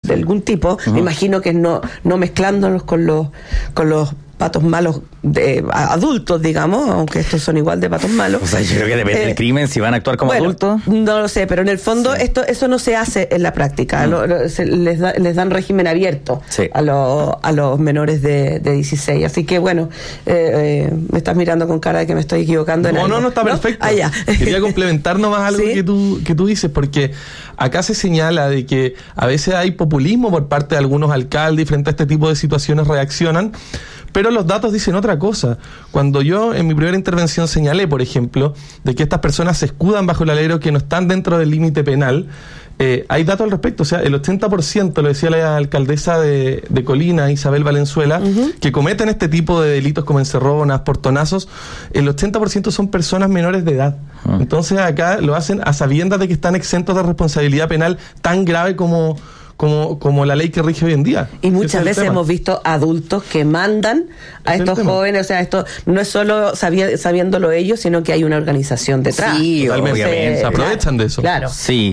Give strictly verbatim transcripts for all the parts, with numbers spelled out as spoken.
de algún tipo, uh-huh. me imagino que no, no mezclándolos con los, con los patos malos de adultos, digamos, aunque estos son igual de patos malos. O sea, yo creo que depende eh, del crimen, si van a actuar como bueno, adultos. No lo sé, pero en el fondo sí. esto eso no se hace en la práctica. Mm. Lo, lo, se, les, da, les dan régimen abierto sí. a, los, a los menores de, de dieciséis. Así que, bueno, eh, eh, me estás mirando con cara de que me estoy equivocando en no, algo. No, no, está perfecto. ¿No? Ah, ya. Quería complementar nomás algo ¿Sí? que, tú, que tú dices, porque acá se señala de que a veces hay populismo por parte de algunos alcaldes y frente a este tipo de situaciones reaccionan. Pero los datos dicen otra cosa. Cuando yo en mi primera intervención señalé, por ejemplo, de que estas personas se escudan bajo el alero que no están dentro del límite penal, eh, hay datos al respecto. O sea, el ochenta por ciento, lo decía la alcaldesa de, de Colina, Isabel Valenzuela, uh-huh. que cometen este tipo de delitos como encerronas, portonazos, el ochenta por ciento son personas menores de edad. Uh-huh. Entonces acá lo hacen a sabiendas de que están exentos de responsabilidad penal tan grave como... Como, como la ley que rige hoy en día. Y muchas veces hemos visto adultos que mandan a estos jóvenes, o sea, esto no es solo sabi- sabiéndolo ellos, sino que hay una organización detrás. Sí, totalmente. obviamente. Se aprovechan claro, de eso. Claro. Sí.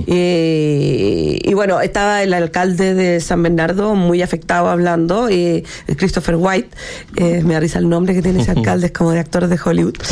Y, y bueno, estaba el alcalde de San Bernardo muy afectado hablando, y Christopher White, eh, me da risa el nombre que tiene ese alcalde, es como de actor de Hollywood. Sí.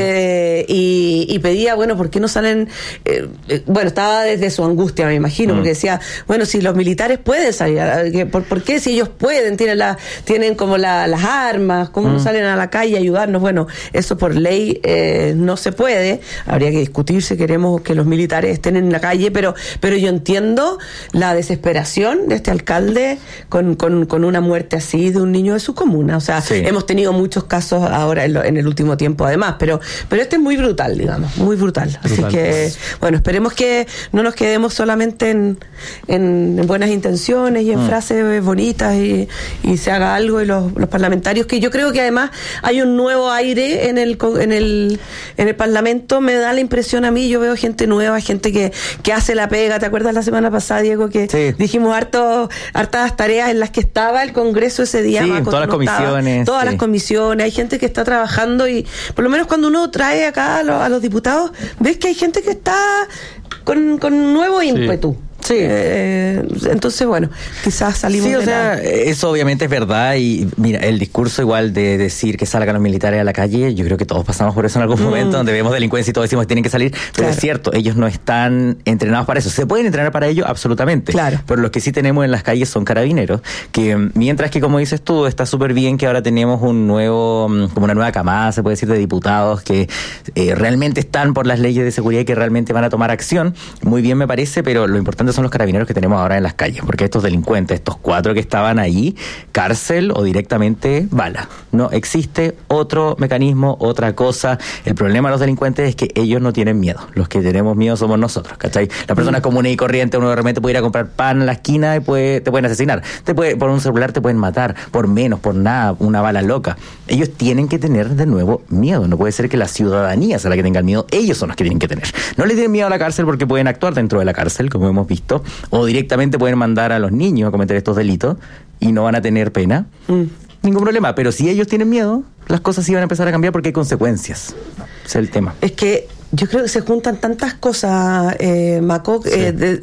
Eh, y, y pedía, bueno, ¿por qué no salen? Eh, eh, bueno, estaba desde su angustia, me imagino, mm. porque decía, bueno, si los militares pueden salir, ¿por, ¿por qué si ellos pueden? Tienen la, tienen como la, las armas, ¿cómo mm. no salen a la calle a ayudarnos? Bueno, eso por ley eh, no se puede, habría que discutir si queremos que los militares estén en la calle, pero, pero yo entiendo la desesperación de este alcalde con, con, con una muerte así de un niño de su comuna, o sea, sí. hemos tenido muchos casos ahora en, lo, en el último tiempo además, pero, pero este es muy brutal, digamos, muy brutal, así brutal. que, bueno, esperemos que no nos quedemos solamente en, en, en buenas intenciones y en mm. frases bonitas y, y se haga algo, y los, los parlamentarios, que yo creo que además hay un nuevo aire en el en el en el Parlamento, me da la impresión a mí, yo veo gente nueva, gente que, que hace la pega. ¿Te acuerdas la semana pasada, Diego, que sí. dijimos harto, hartas tareas en las que estaba el Congreso ese día? Sí, Marcos, todas las comisiones. Todas sí. las comisiones, hay gente que está trabajando, y por lo menos cuando uno trae acá a los, a los diputados, ves que hay gente que está con, con nuevo ímpetu. Sí. Sí. Eh, entonces, bueno, quizás salimos sí, o de sea, la... eso obviamente es verdad. Y mira, el discurso igual de decir que salgan los militares a la calle, yo creo que todos pasamos por eso en algún mm. momento, donde vemos delincuencia y todos decimos que tienen que salir, pero claro. es cierto, ellos no están entrenados para eso. Se pueden entrenar para ello, absolutamente, claro. pero los que sí tenemos en las calles son carabineros, que mientras que, como dices tú, está súper bien que ahora tenemos un nuevo, como una nueva camada, se puede decir, de diputados que eh, realmente están por las leyes de seguridad y que realmente van a tomar acción, muy bien me parece, pero lo importante son los carabineros que tenemos ahora en las calles, porque estos delincuentes, estos cuatro que estaban ahí, cárcel o directamente bala. No existe otro mecanismo, otra cosa. El problema de los delincuentes es que ellos no tienen miedo. Los que tenemos miedo somos nosotros, ¿cachai? La persona mm. común y corriente, uno de repente puede ir a comprar pan en la esquina y puede, te pueden asesinar. Te puede, por un celular te pueden matar, por menos, por nada, una bala loca. Ellos tienen que tener de nuevo miedo. No puede ser que la ciudadanía sea la que tenga el miedo. Ellos son los que tienen que tener. No les tienen miedo a la cárcel porque pueden actuar dentro de la cárcel, como hemos visto, o directamente pueden mandar a los niños a cometer estos delitos y no van a tener pena. Mm. Ningún problema, pero si ellos tienen miedo, las cosas sí van a empezar a cambiar porque hay consecuencias. Ese es el tema. Es que yo creo que se juntan tantas cosas, eh, Maco, sí. eh, de,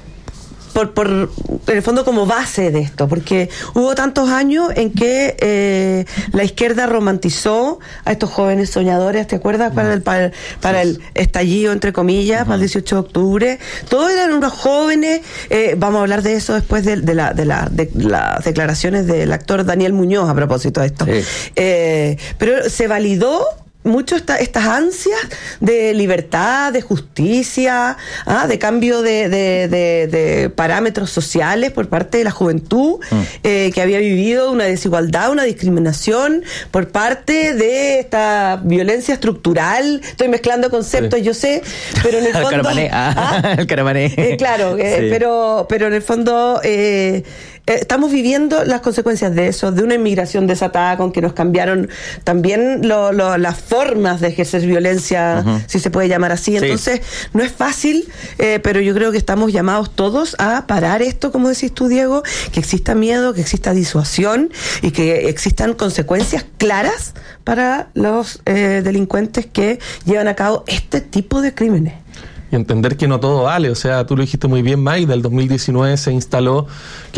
por, por en el fondo como base de esto, porque hubo tantos años en que eh, la izquierda romantizó a estos jóvenes soñadores, ¿te acuerdas? Para el, para, para el estallido, entre comillas, uh-huh. para el dieciocho de octubre, todos eran unos jóvenes, eh, vamos a hablar de eso después de, de, la, de, la, de las declaraciones del actor Daniel Muñoz a propósito de esto, sí. eh, pero se validó mucho esta, estas ansias de libertad, de justicia, ¿ah? de cambio de, de, de, de parámetros sociales por parte de la juventud, mm. eh, que había vivido una desigualdad, una discriminación por parte de esta violencia estructural. Estoy mezclando conceptos, sí. yo sé, pero en el fondo... el caramané, ah, ¿ah? el caramané. Eh, claro, eh, sí. pero, pero en el fondo... Eh, estamos viviendo las consecuencias de eso, de una inmigración desatada con que nos cambiaron también lo, lo, las formas de ejercer violencia, uh-huh. si se puede llamar así. Entonces, sí. no es fácil, eh, pero yo creo que estamos llamados todos a parar esto, como decís tú, Diego, que exista miedo, que exista disuasión y que existan consecuencias claras para los eh, delincuentes que llevan a cabo este tipo de crímenes. Y entender que no todo vale, o sea, tú lo dijiste muy bien, May, del dos mil diecinueve se instaló que